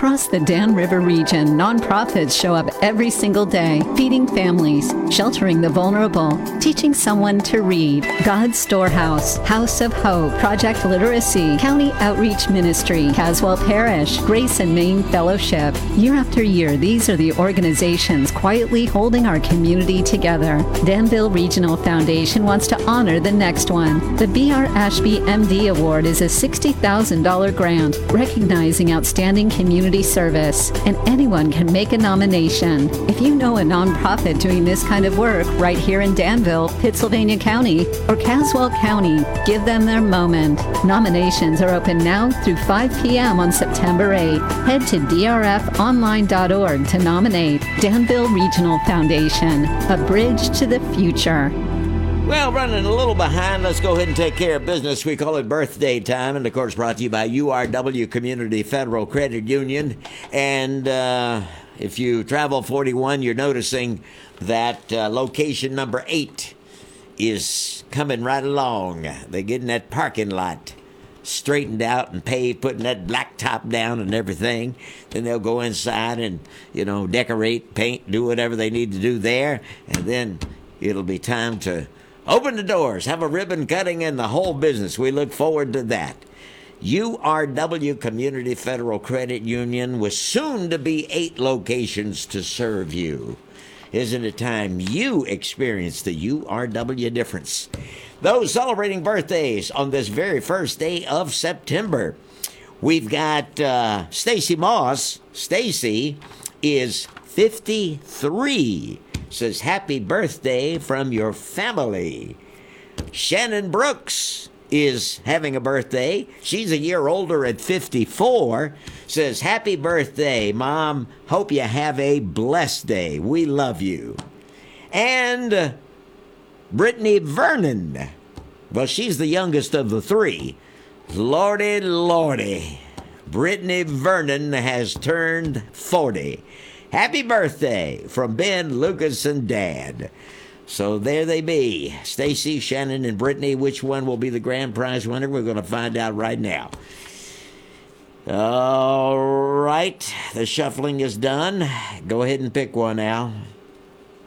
Across the Dan River region, nonprofits show up every single day, feeding families, sheltering the vulnerable, teaching someone to read. God's Storehouse, House of Hope, Project Literacy, County Outreach Ministry, Caswell Parish, Grace and Maine Fellowship. Year after year, these are the organizations quietly holding our community together. Danville Regional Foundation wants to honor the next one. The B.R. Ashby MD Award is a $60,000 grant recognizing outstanding community service, and anyone can make a nomination. If you know a nonprofit doing this kind of work right here in Danville, Pittsylvania County, or Caswell County, give them their moment. Nominations are open now through 5 p.m. on September 8. Head to drfonline.org to nominate. Danville Regional Foundation, a bridge to the future. Well, running a little behind, let's go ahead and take care of business. We call it birthday time, and of course brought to you by URW Community Federal Credit Union. And if you travel 41, you're noticing that location number 8 is coming right along. They're getting that parking lot straightened out and paved, putting that blacktop down and everything. Then they'll go inside and, decorate, paint, do whatever they need to do there. And then it'll be time to open the doors, have a ribbon cutting, and the whole business. We look forward to that. URW Community Federal Credit Union with soon to be 8 locations to serve you. Isn't it time you experience the URW difference? Those celebrating birthdays on this very first day of September. We've got Stacy Moss. Stacy is 53. Says, happy birthday from your family. Shannon Brooks is having a birthday. She's a year older at 54. Says, happy birthday, Mom. Hope you have a blessed day. We love you. And Brittany Vernon. Well, she's the youngest of the 3. Lordy, lordy. Brittany Vernon has turned 40. Happy birthday from Ben, Lucas, and Dad. So there they be. Stacy, Shannon, and Brittany. Which one will be the grand prize winner? We're going to find out right now. All right. The shuffling is done. Go ahead and pick one, Al.